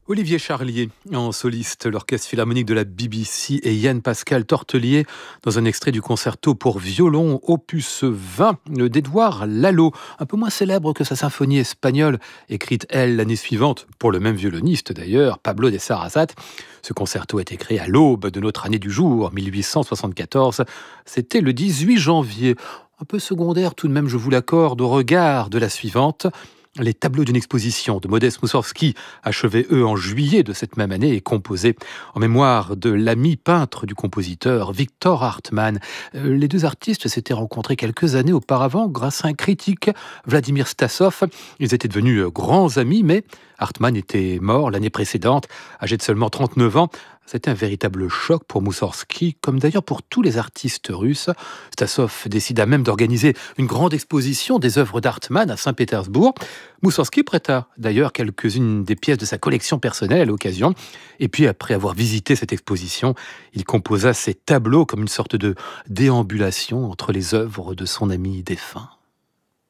Olivier Charlier en soliste, l'orchestre philharmonique de la BBC et Yann Pascal Tortelier dans un extrait du concerto pour violon opus 20 d'Édouard Lalo, un peu moins célèbre que sa symphonie espagnole, écrite elle l'année suivante, pour le même violoniste d'ailleurs, Pablo de Sarasate. Ce concerto a été créé à l'aube de notre année du jour, 1874. C'était le 18 janvier. Un peu secondaire tout de même, je vous l'accorde, au regard de la suivante. Les tableaux d'une exposition de Modest Moussorgsky, achevés eux en juillet de cette même année et composés en mémoire de l'ami peintre du compositeur Victor Hartmann. Les deux artistes s'étaient rencontrés quelques années auparavant grâce à un critique, Vladimir Stassov. Ils étaient devenus grands amis, mais Hartmann était mort l'année précédente, âgé de seulement 39 ans. C'était un véritable choc pour Moussorgsky, comme d'ailleurs pour tous les artistes russes. Stassov décida même d'organiser une grande exposition des œuvres d'Hartmann à Saint-Pétersbourg. Moussorgsky prêta d'ailleurs quelques-unes des pièces de sa collection personnelle à l'occasion. Et puis, après avoir visité cette exposition, il composa ces tableaux comme une sorte de déambulation entre les œuvres de son ami défunt.